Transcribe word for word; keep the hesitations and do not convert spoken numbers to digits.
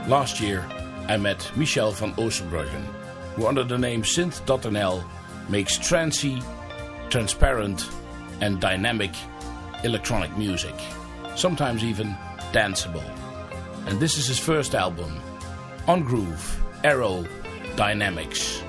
Last year, I met Michel van Oosterbruggen, who under the name synth dot n l makes trancy, transparent and dynamic electronic music, sometimes even danceable. And this is his first album, On Groove Aero Dynamics.